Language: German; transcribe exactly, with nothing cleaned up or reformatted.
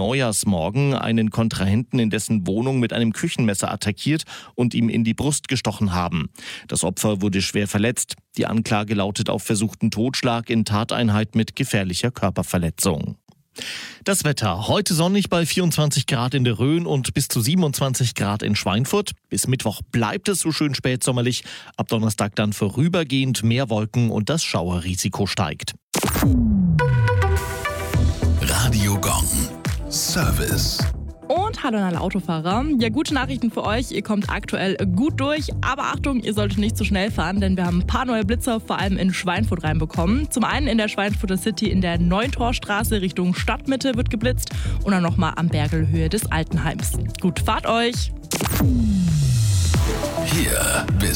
Neujahrsmorgen einen Kontrahenten in dessen Wohnung mit einem Küchenmesser attackiert und ihm in die Brust gestochen haben. Das Opfer wurde schwer verletzt. Die Anklage lautet auf versuchten Totschlag in Tateinheit mit gefährlicher Körperverletzung. Das Wetter. Heute sonnig bei vierundzwanzig Grad in der Rhön und bis zu siebenundzwanzig Grad in Schweinfurt. Bis Mittwoch bleibt es so schön spätsommerlich. Ab Donnerstag dann vorübergehend mehr Wolken und das Schauerrisiko steigt. Radio Gong. Service. Und hallo an alle Autofahrer. Ja, gute Nachrichten für euch. Ihr kommt aktuell gut durch. Aber Achtung, ihr solltet nicht zu schnell fahren, denn wir haben ein paar neue Blitzer vor allem in Schweinfurt reinbekommen. Zum einen in der Schweinfurter City in der Neuntorstraße Richtung Stadtmitte wird geblitzt und dann nochmal am Bergelhöhe des Altenheims. Gut, fahrt euch! Hier bis